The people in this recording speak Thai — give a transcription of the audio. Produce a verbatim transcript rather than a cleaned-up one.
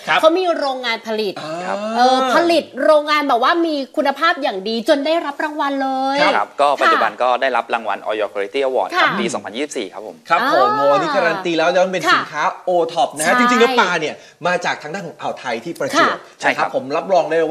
เขามีโรงงานผลิตเออผลิตโรงงานแบบว่ามีคุณภาพอย่างดีจนได้รับรางวัลเลยครับก็ปัจจุบันก็ได้รับรางวัล Oil Quality Award ปีสองพันยี่สิบสี่ครับผมครับผมโมนี่การันตีแล้วจะเป็นสินค้า โอ ท็อป นะฮะจริงๆแล้วปลาเนี่ยมาจากทางด้านของอ่าวไทยที่ประจวบใช่ครับผมรับรองได้